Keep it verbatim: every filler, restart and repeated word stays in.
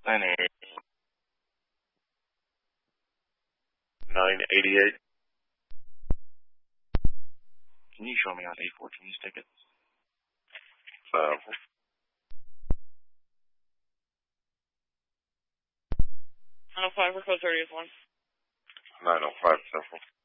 nine eighty-eight. Can you show me on A fourteen's ticket? Uh, nine oh five for code thirty is one. nine oh five, Central.